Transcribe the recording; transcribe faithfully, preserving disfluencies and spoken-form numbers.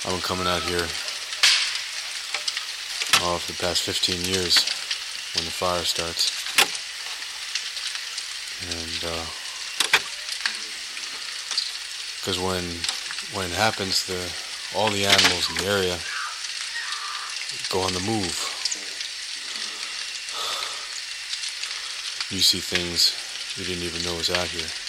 I've been coming out here oh, for the past fifteen years when the fire starts. And because uh, when when it happens, the all the animals in the area go on the move. You see things you didn't even know was out here.